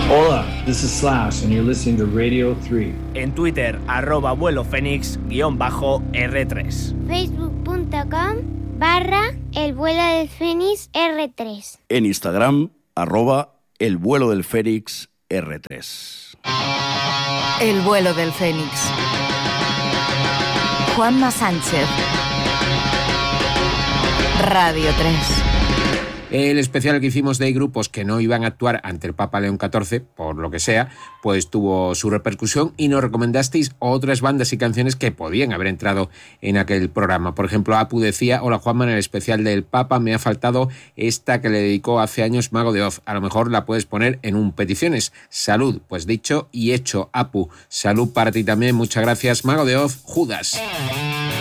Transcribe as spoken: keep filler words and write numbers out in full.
Hola, this is Slash and you're listening to Radio three. En Twitter, arroba vuelo fénix guión bajo R tres. Facebook.com barra el vuelo del fénix R tres. En Instagram, arroba el vuelo del fénix R tres. El vuelo del fénix. Juanma Sánchez. Radio tres. El especial que hicimos de grupos que no iban a actuar ante el Papa León catorce, por lo que sea, pues tuvo su repercusión y nos recomendasteis otras bandas y canciones que podían haber entrado en aquel programa. Por ejemplo, Apu decía: hola Juanma, en el especial del Papa me ha faltado esta que le dedicó hace años Mago de Oz. A lo mejor la puedes poner en un peticiones. Salud. Pues dicho y hecho, Apu. Salud para ti también. Muchas gracias, Mago de Oz, Judas.